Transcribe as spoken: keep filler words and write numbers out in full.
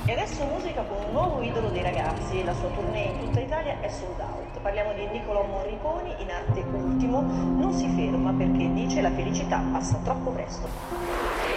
E adesso musica con un nuovo idolo dei ragazzi, la sua tournée in tutta Italia è sold out. Parliamo di Niccolò Morricone, in arte Ultimo, non si ferma perché dice la felicità passa troppo presto.